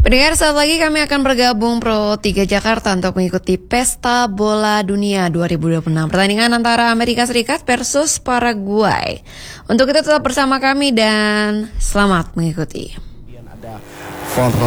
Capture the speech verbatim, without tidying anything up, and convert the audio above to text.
Pendengar, saat lagi kami akan bergabung Pro tiga Jakarta untuk mengikuti Pesta Bola Dunia dua ribu dua puluh enam. Pertandingan antara Amerika Serikat versus Paraguay. Untuk itu tetap bersama kami dan selamat mengikuti. Kemudian ada Von